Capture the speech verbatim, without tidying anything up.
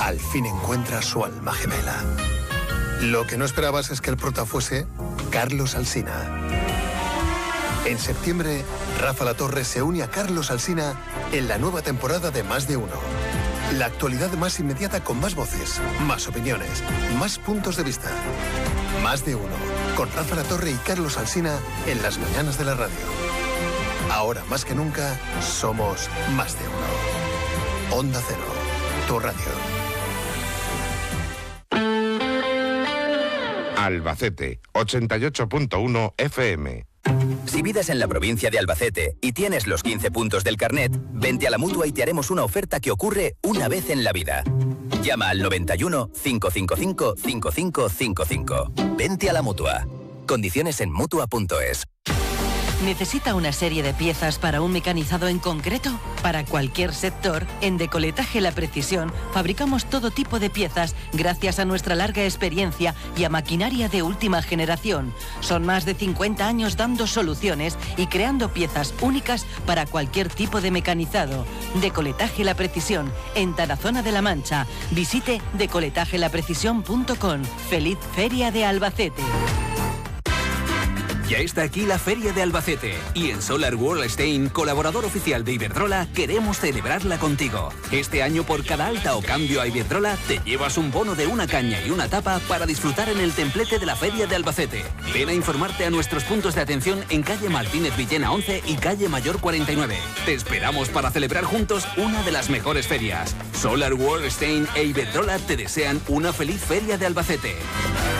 al fin encuentra su alma gemela. Lo que no esperabas es que el prota fuese Carlos Alsina. En septiembre, Rafa La Torre se une a Carlos Alsina en la nueva temporada de Más de Uno. La actualidad más inmediata con más voces, más opiniones, más puntos de vista. Más de Uno, con Rafa La Torre y Carlos Alsina en las mañanas de la radio. Ahora más que nunca, somos Más de Uno. Onda Cero, tu radio. Albacete, ochenta y ocho punto uno F M. Si vives en la provincia de Albacete y tienes los quince puntos del carnet, vente a la Mutua y te haremos una oferta que ocurre una vez en la vida. Llama al noventa y uno, cinco cinco cinco, cinco cinco cinco cinco. Vente a la Mutua. Condiciones en Mutua punto es. ¿Necesita una serie de piezas para un mecanizado en concreto? Para cualquier sector, en Decoletaje La Precisión fabricamos todo tipo de piezas gracias a nuestra larga experiencia y a maquinaria de última generación. Son más de cincuenta años dando soluciones y creando piezas únicas para cualquier tipo de mecanizado. Decoletaje La Precisión, en Tarazona de la Mancha. Visite decoletaje la precisión punto com. ¡Feliz Feria de Albacete! Ya está aquí la Feria de Albacete y en Solar World Stein, colaborador oficial de Iberdrola, queremos celebrarla contigo. Este año por cada alta o cambio a Iberdrola te llevas un bono de una caña y una tapa para disfrutar en el templete de la Feria de Albacete. Ven a informarte a nuestros puntos de atención en calle Martínez Villena once y calle Mayor cuarenta y nueve. Te esperamos para celebrar juntos una de las mejores ferias. Solar World Stein e Iberdrola te desean una feliz Feria de Albacete.